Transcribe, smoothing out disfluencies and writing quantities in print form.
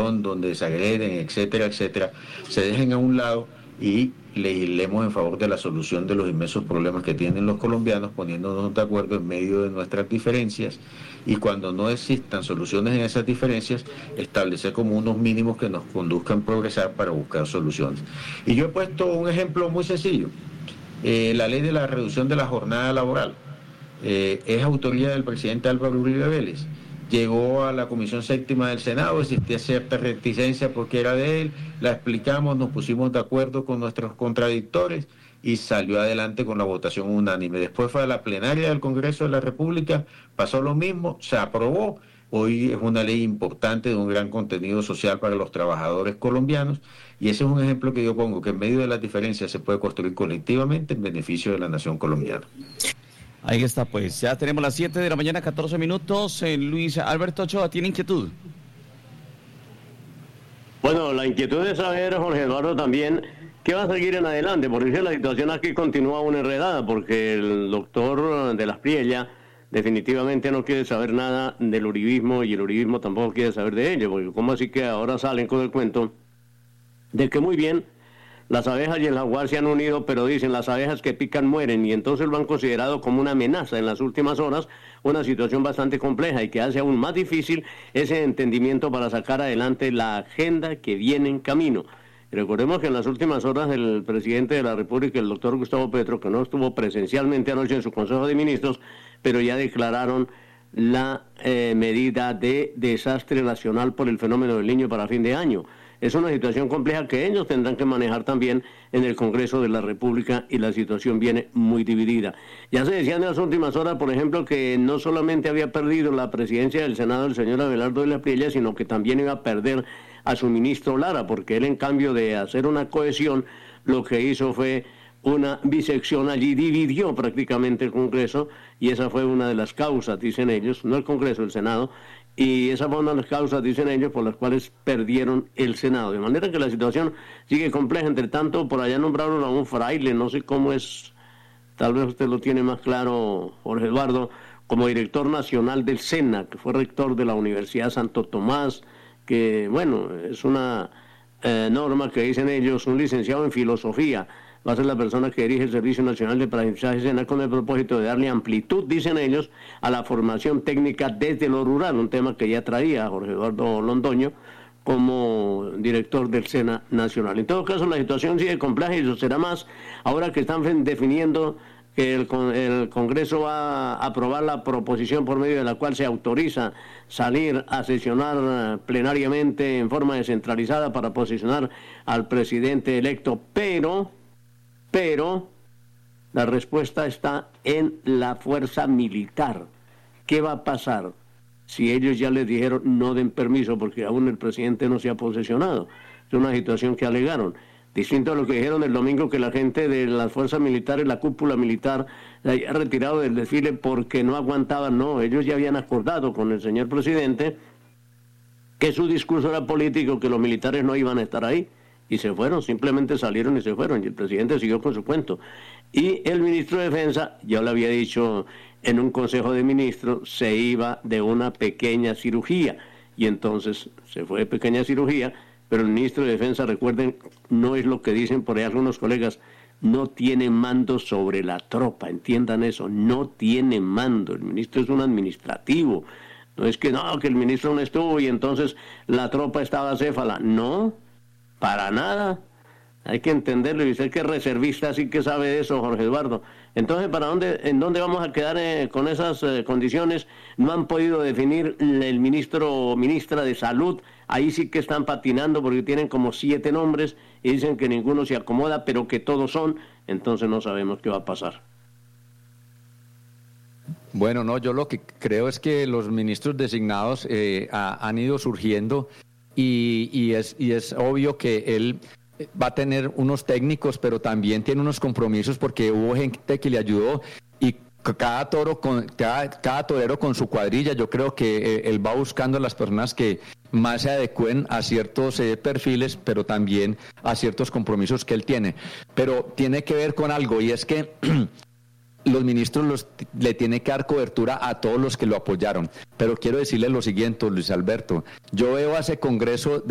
corrupción, donde desagreden, etcétera, etcétera, se dejen a un lado y legislemos en favor de la solución de los inmensos problemas que tienen los colombianos, poniéndonos de acuerdo en medio de nuestras diferencias, y cuando no existan soluciones en esas diferencias, establecer como unos mínimos que nos conduzcan a progresar para buscar soluciones. Y yo he puesto un ejemplo muy sencillo, la ley de la reducción de la jornada laboral, es autoría del presidente Álvaro Uribe Vélez. Llegó a la Comisión Séptima del Senado, existía cierta reticencia porque era de él, la explicamos, nos pusimos de acuerdo con nuestros contradictores y salió adelante con la votación unánime. Después fue a la plenaria del Congreso de la República, pasó lo mismo, se aprobó. Hoy es una ley importante de un gran contenido social para los trabajadores colombianos, y ese es un ejemplo que yo pongo, que en medio de las diferencias se puede construir colectivamente en beneficio de la nación colombiana. Ahí está, pues ya tenemos las 7 de la mañana, 14 minutos. Luis Alberto Ochoa, ¿tiene inquietud? Bueno, la inquietud es saber, Jorge Eduardo, también qué va a seguir en adelante, porque la situación aquí continúa aún enredada, porque el doctor de las Priella definitivamente no quiere saber nada del uribismo y el uribismo tampoco quiere saber de ello, porque cómo así que ahora salen con el cuento de que muy bien, las abejas y el jaguar se han unido, pero dicen las abejas que pican mueren, y entonces lo han considerado como una amenaza en las últimas horas, una situación bastante compleja y que hace aún más difícil ese entendimiento para sacar adelante la agenda que viene en camino. Y recordemos que en las últimas horas el presidente de la República, el doctor Gustavo Petro, que no estuvo presencialmente anoche en su Consejo de Ministros, pero ya declararon la medida de desastre nacional por el fenómeno del Niño para fin de año. Es una situación compleja que ellos tendrán que manejar también en el Congreso de la República, y la situación viene muy dividida. Ya se decía en las últimas horas, por ejemplo, que no solamente había perdido la presidencia del Senado el señor Abelardo de la Priella, sino que también iba a perder a su ministro Lara, porque él, en cambio de hacer una cohesión, lo que hizo fue una bisección. Allí dividió prácticamente el Congreso, y esa fue una de las causas, dicen ellos, no el Congreso, el Senado, y esa fue una de las causas, dicen ellos, por las cuales perdieron el Senado. De manera que la situación sigue compleja. Entre tanto, por allá nombraron a un fraile, no sé cómo es, tal vez usted lo tiene más claro, Jorge Eduardo, como director nacional del SENA, que fue rector de la Universidad Santo Tomás, que, bueno, es una norma que dicen ellos, un licenciado en filosofía, va a ser la persona que dirige el Servicio Nacional de Aprendizaje SENA, con el propósito de darle amplitud, dicen ellos, a la formación técnica desde lo rural, un tema que ya traía Jorge Eduardo Londoño como director del SENA Nacional. En todo caso, la situación sigue compleja, y eso será más ahora que están definiendo que el Congreso va a aprobar la proposición por medio de la cual se autoriza salir a sesionar plenariamente en forma descentralizada para posicionar al presidente electo, pero la respuesta está en la fuerza militar. ¿Qué va a pasar si ellos ya les dijeron no den permiso porque aún el presidente no se ha posesionado? Es una situación que alegaron. Distinto a lo que dijeron el domingo, que la gente de las fuerzas militares, la cúpula militar, se había retirado del desfile porque no aguantaban. No, ellos ya habían acordado con el señor presidente que su discurso era político, que los militares no iban a estar ahí. Y se fueron, simplemente salieron y se fueron, y el presidente siguió con su cuento. Y el ministro de Defensa, ya lo había dicho en un consejo de ministros, se iba de una pequeña cirugía, y entonces se fue de pequeña cirugía, pero el ministro de Defensa, recuerden, no es lo que dicen por ahí algunos colegas, no tiene mando sobre la tropa, entiendan eso, no tiene mando, el ministro es un administrativo, no es que no, que el ministro no estuvo y entonces la tropa estaba acéfala, no, para nada. Hay que entenderlo, y usted que es reservista sí que sabe de eso, Jorge Eduardo. Entonces, ¿en dónde vamos a quedar con esas condiciones? No han podido definir el ministro o ministra de Salud. Ahí sí que están patinando porque tienen como 7 nombres y dicen que ninguno se acomoda, pero que todos son. Entonces no sabemos qué va a pasar. Bueno, no, yo lo que creo es que los ministros designados han ido surgiendo y es obvio que él va a tener unos técnicos, pero también tiene unos compromisos porque hubo gente que le ayudó, y cada torero con su cuadrilla. Yo creo que él va buscando a las personas que más se adecúen a ciertos perfiles, pero también a ciertos compromisos que él tiene. Pero tiene que ver con algo, y es que los ministros le tienen que dar cobertura a todos los que lo apoyaron. Pero quiero decirle lo siguiente, Luis Alberto, yo veo a ese Congreso